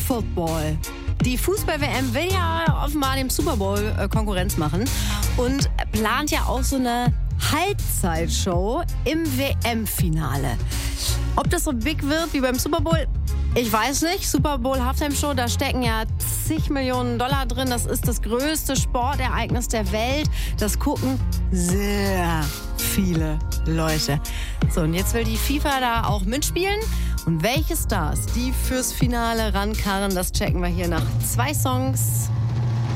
Football. Die Fußball-WM will ja offenbar dem Super Bowl Konkurrenz machen und plant ja auch so eine Halbzeitshow im WM-Finale. Ob das so big wird wie beim Super Bowl, ich weiß nicht. Super Bowl Halftime Show, da stecken ja zig Millionen Dollar drin. Das ist das größte Sportereignis der Welt. Das gucken sehr viele Leute. So, und jetzt will die FIFA da auch mitspielen. Und welche Stars die fürs Finale rankarren, das checken wir hier nach 2 Songs.